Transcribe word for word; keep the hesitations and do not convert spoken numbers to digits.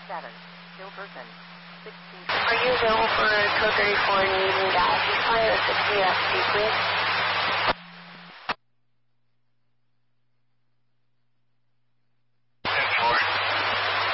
seven. Still person. sixteen. Are you available for code thirty-four needing gas? He's calling the sixty F T, please.